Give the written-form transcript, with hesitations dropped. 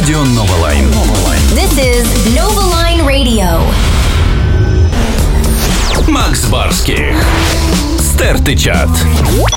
Радіо Нова Лайн. This is Nova Line Radio. Макс Барських. Стертий чат.